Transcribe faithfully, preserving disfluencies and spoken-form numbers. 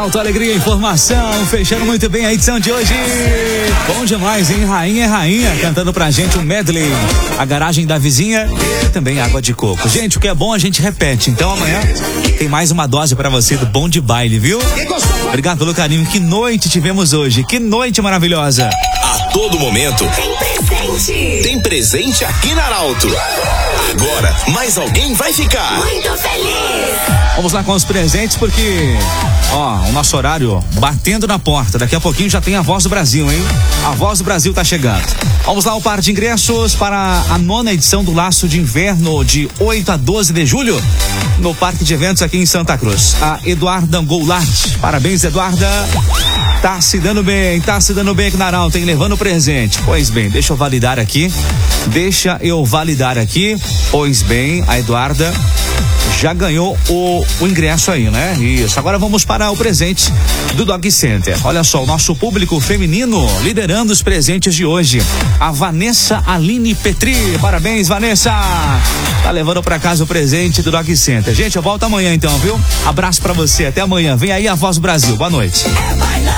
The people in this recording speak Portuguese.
Arauto, alegria, informação, fechando muito bem a edição de hoje. Bom demais, hein? Rainha é rainha, cantando pra gente um medley. A garagem da vizinha e também água de coco. Gente, o que é bom a gente repete. Então amanhã tem mais uma dose pra você do Bom de Baile, viu? Obrigado pelo carinho. Que noite tivemos hoje. Que noite maravilhosa. A todo momento tem presente. Tem presente aqui na Arauto. Agora, mais alguém vai ficar muito feliz. Vamos lá com os presentes, porque ó, o nosso horário batendo na porta. Daqui a pouquinho já tem a Voz do Brasil, hein? A Voz do Brasil tá chegando. Vamos lá, o par de ingressos para a nona edição do Laço de Inverno, de oito a doze de julho, no Parque de Eventos aqui em Santa Cruz. A Eduarda Goulart. Parabéns, Eduarda. Tá se dando bem, tá se dando bem aqui na Arauto, hein? Levando presente. Pois bem, deixa eu validar aqui. Deixa eu validar aqui. Pois bem, a Eduarda já ganhou o, o ingresso aí, né? Isso. Agora vamos para o presente do Dog Center. Olha só, o nosso público feminino liderando os presentes de hoje. A Vanessa Aline Petri. Parabéns, Vanessa. Tá levando para casa o presente do Dog Center. Gente, eu volto amanhã então, viu? Abraço para você. Até amanhã. Vem aí a Voz do Brasil. Boa noite.